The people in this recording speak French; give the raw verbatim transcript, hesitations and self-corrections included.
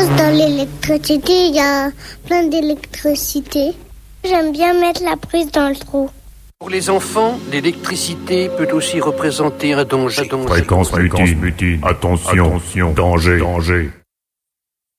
chose dans l'électricité, il y a plein d'électricité. J'aime bien mettre la prise dans le trou. Pour les enfants, l'électricité peut aussi représenter un danger. Fréquence mutine. Attention, attention, danger, danger.